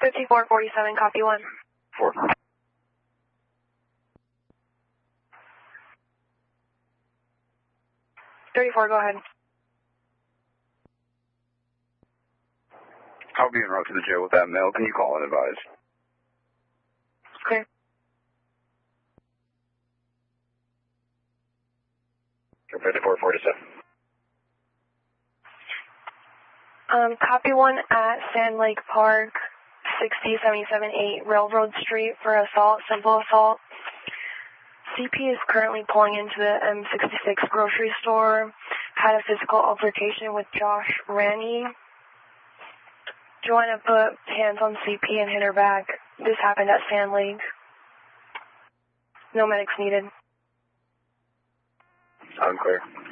5447, copy 1. 4. 34, go ahead. I'll be en route to the jail with that mail. Can you call and advise? Clear. 5447. Copy 1 at Sand Lake Park, 60778 Railroad Street for assault, simple assault. CP is currently pulling into the M66 grocery store, had a physical altercation with Josh Ranney. Joanna put hands on CP and hit her back. This happened at Sand Lake. No medics needed. Unclear.